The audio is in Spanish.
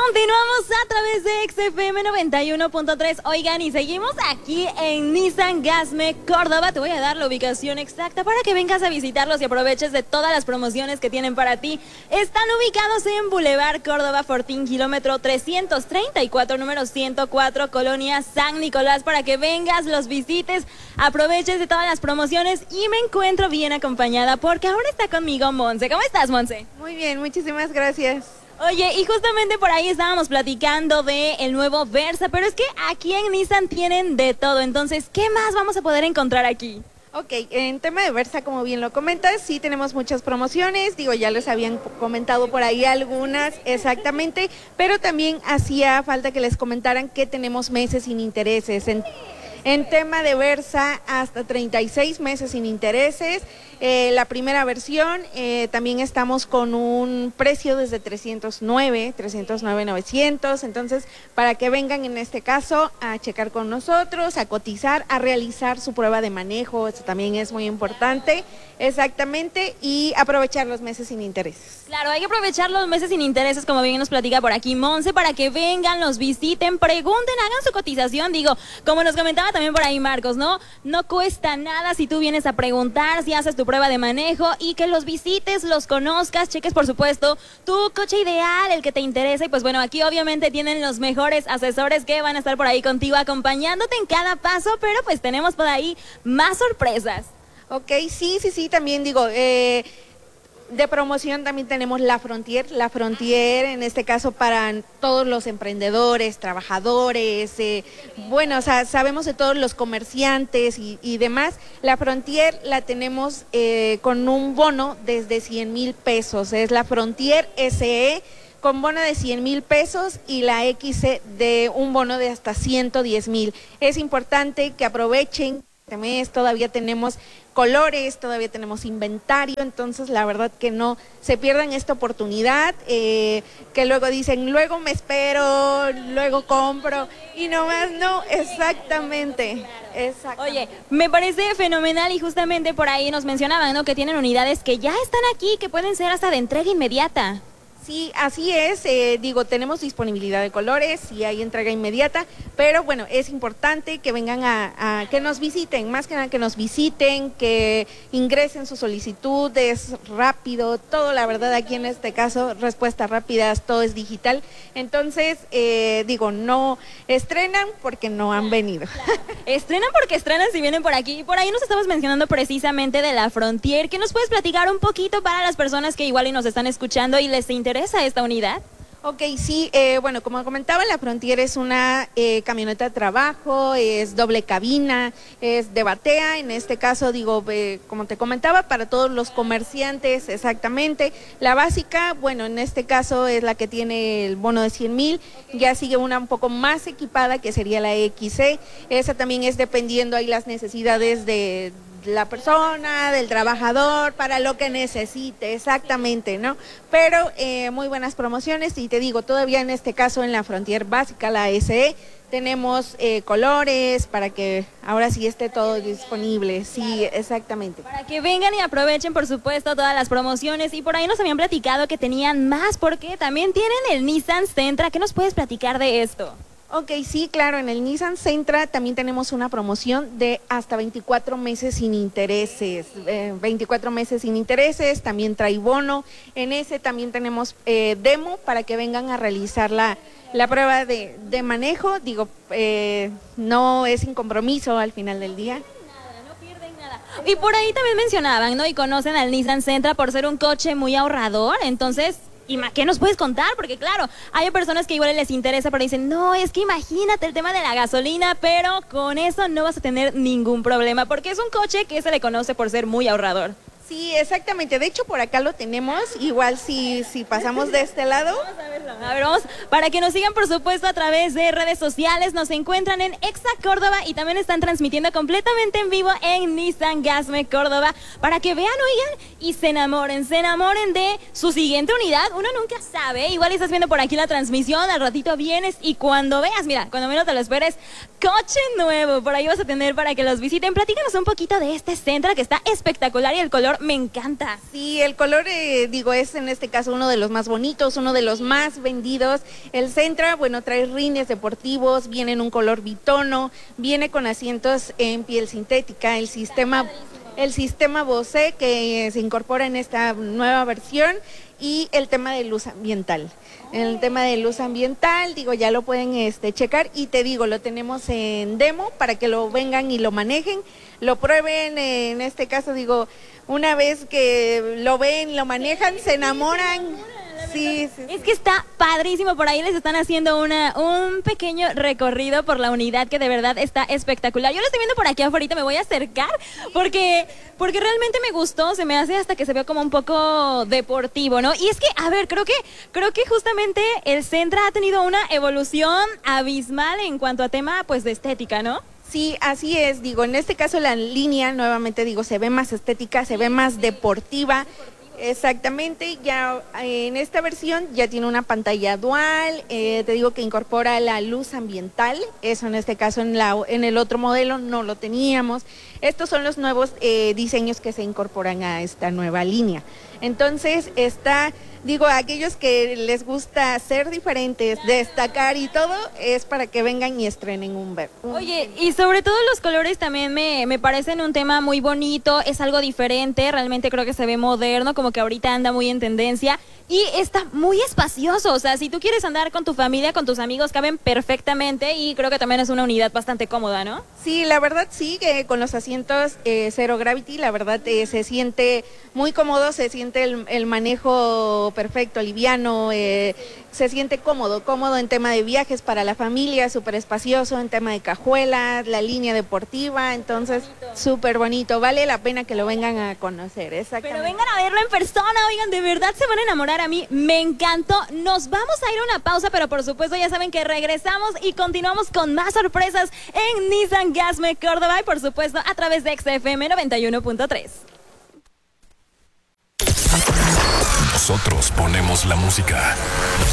Continuamos a través de XFM 91.3. Oigan, y seguimos aquí en Nissan Gasme Córdoba. Te voy a dar la ubicación exacta para que vengas a visitarlos y aproveches de todas las promociones que tienen para ti. Están ubicados en Boulevard Córdoba Fortín, kilómetro 334, número 104, Colonia San Nicolás, para que vengas, los visites, aproveches de todas las promociones. Y me encuentro bien acompañada porque ahora está conmigo Monse. ¿Cómo estás, Monse? Muy bien, muchísimas gracias. Oye, y justamente por ahí estábamos platicando de el nuevo Versa, pero es que aquí en Nissan tienen de todo. Entonces, ¿qué más vamos a poder encontrar aquí? Ok, en tema de Versa, como bien lo comentas, sí tenemos muchas promociones, digo, ya les habían comentado por ahí algunas exactamente, pero también hacía falta que les comentaran que tenemos meses sin intereses. En tema de Versa, hasta 36 meses sin intereses. La primera versión, también estamos con un precio desde 309,900. Entonces, para que vengan en este caso a checar con nosotros, a cotizar, a realizar su prueba de manejo, eso también es muy importante, exactamente, y aprovechar los meses sin intereses. Claro, hay que aprovechar los meses sin intereses, como bien nos platica por aquí Monse, para que vengan, los visiten, pregunten, hagan su cotización. Digo, como nos comentaba también por ahí Marcos, ¿no? No cuesta nada si tú vienes a preguntar, si haces tu prueba de manejo y que los visites, los conozcas, cheques por supuesto tu coche ideal, el que te interesa. Y pues bueno, aquí obviamente tienen los mejores asesores que van a estar por ahí contigo acompañándote en cada paso, pero pues tenemos por ahí más sorpresas. Ok, sí, también digo, de promoción también tenemos la Frontier en este caso para todos los emprendedores, trabajadores, bueno, o sea, sabemos de todos los comerciantes y demás. La Frontier la tenemos con un bono desde 100,000 pesos, es la Frontier SE con bono de 100,000 pesos y la XC de un bono de hasta 110,000. Es importante que aprovechen este mes, todavía tenemos colores, todavía tenemos inventario, entonces la verdad que no se pierdan esta oportunidad, que luego dicen, luego me espero, luego compro, y nomás no, exactamente. Oye, me parece fenomenal y justamente por ahí nos mencionaban, ¿no? Que tienen unidades que ya están aquí, que pueden ser hasta de entrega inmediata. Sí, así es, digo, tenemos disponibilidad de colores y hay entrega inmediata, pero bueno, es importante que vengan a que nos visiten, más que nada que nos visiten, que ingresen su solicitud, es rápido, todo la verdad aquí en este caso, respuestas rápidas, todo es digital, entonces, digo, no estrenan porque no han venido. Claro. Estrenan porque estrenan si vienen por aquí, y por ahí nos estamos mencionando precisamente de la Frontier. ¿Qué nos puedes platicar un poquito para las personas que igual y nos están escuchando y les interesa esta unidad? Ok, sí, bueno, como comentaba, la Frontier es una camioneta de trabajo, es doble cabina, es de batea, en este caso, digo, como te comentaba, para todos los comerciantes, exactamente. La básica, bueno, en este caso es la que tiene el bono de 100,000, ya sigue una un poco más equipada, que sería la XC, esa también es dependiendo ahí las necesidades de la persona, del trabajador, para lo que necesite, exactamente, ¿no? Pero muy buenas promociones y te digo, todavía en este caso en la Frontier básica, la SE, tenemos colores para que ahora sí esté todo disponible, sí, exactamente. Para que vengan y aprovechen, por supuesto, todas las promociones. Y por ahí nos habían platicado que tenían más, porque también tienen el Nissan Sentra. ¿Qué nos puedes platicar de esto? Ok, sí, claro, en el Nissan Sentra también tenemos una promoción de hasta 24 meses sin intereses, 24 meses sin intereses, también trae bono, en ese también tenemos demo para que vengan a realizar la prueba de manejo, digo, no es sin compromiso al final del día. No pierden nada. Y por ahí también mencionaban, ¿no? Y conocen al Nissan Sentra por ser un coche muy ahorrador, entonces... ¿Qué nos puedes contar? Porque claro, hay personas que igual les interesa, pero dicen, no, es que imagínate el tema de la gasolina, pero con eso no vas a tener ningún problema, porque es un coche que se le conoce por ser muy ahorrador. Sí, exactamente. De hecho, por acá lo tenemos. Igual si pasamos de este lado. Vamos a verlo. A ver, vamos, para que nos sigan, por supuesto, a través de redes sociales. Nos encuentran en Exa Córdoba y también están transmitiendo completamente en vivo en Nissan Gasme Córdoba para que vean, oigan, y se enamoren de su siguiente unidad. Uno nunca sabe. Igual estás viendo por aquí la transmisión, al ratito vienes y cuando veas, mira, cuando menos te lo esperes, coche nuevo. Por ahí vas a tener para que los visiten. Platícanos un poquito de este Sentra que está espectacular y el color me encanta. Sí, el color, digo, es en este caso uno de los más bonitos, uno de los más más vendidos. El Sentra, bueno, trae rines deportivos, viene en un color bitono, viene con asientos en piel sintética, el sistema Bose que se incorpora en esta nueva versión y el tema de luz ambiental. El tema de luz ambiental, digo, ya lo pueden checar y te digo, lo tenemos en demo para que lo vengan y lo manejen, lo prueben, en este caso digo, una vez que lo ven, lo manejan, se enamoran. Sí. Es que está padrísimo, por ahí les están haciendo un pequeño recorrido por la unidad que de verdad está espectacular. Yo lo estoy viendo por aquí afuera, me voy a acercar porque realmente me gustó, se me hace hasta que se ve como un poco deportivo, ¿no? Y es que, a ver, creo que justamente el Sentra ha tenido una evolución abismal en cuanto a tema, pues, de estética, ¿no? Sí, así es, digo, en este caso la línea, nuevamente digo, se ve más estética, se ve más deportiva. Exactamente, ya en esta versión ya tiene una pantalla dual, te digo que incorpora la luz ambiental, eso en este caso en el otro modelo no lo teníamos. Estos son los nuevos diseños que se incorporan a esta nueva línea. Entonces digo, a aquellos que les gusta ser diferentes, destacar y todo, es para que vengan y estrenen un Oye, y sobre todo los colores también me parecen un tema muy bonito, es algo diferente, realmente creo que se ve moderno, como que ahorita anda muy en tendencia y está muy espacioso, o sea, si tú quieres andar con tu familia, con tus amigos, caben perfectamente y creo que también es una unidad bastante cómoda, ¿no? Sí, la verdad sí, que con los asientos Zero Gravity, la verdad se siente muy cómodo, se siente el manejo perfecto, liviano, se siente cómodo en tema de viajes para la familia, súper espacioso, en tema de cajuelas, la línea deportiva, entonces súper bonito, vale la pena que lo vengan a conocer, exactamente. Pero vengan a verlo en persona, oigan, de verdad se van a enamorar, a mí me encantó. Nos vamos a ir a una pausa, pero por supuesto ya saben que regresamos y continuamos con más sorpresas en Nissan Gasme Córdoba y por supuesto a través de XFM 91.3. Nosotros ponemos la música.